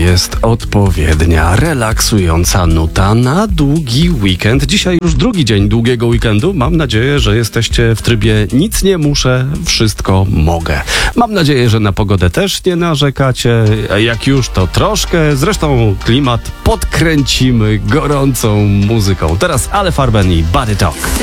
jest odpowiednia, relaksująca nuta na długi weekend. Dzisiaj już drugi dzień długiego weekendu. Mam nadzieję, że jesteście w trybie nic nie muszę, wszystko mogę. Mam nadzieję, że na pogodę też nie narzekacie. A jak już, to troszkę. Zresztą klimat podkręcimy gorącą muzyką. Teraz Ale Farben i Body Talk.